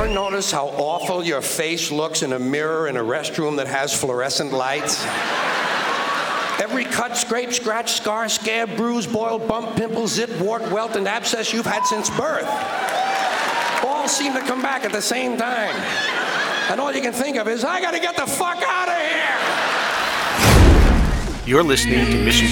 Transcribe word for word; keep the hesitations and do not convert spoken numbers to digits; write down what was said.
ever notice how awful your face looks in a mirror in a restroom that has fluorescent lights? Every cut, scrape, scratch, scar, scab, bruise, boil, bump, pimple, zit, wart, welt, and abscess you've had since birth all seem to come back at the same time. And all you can think of is, I gotta get the fuck out of here! You're listening to Mission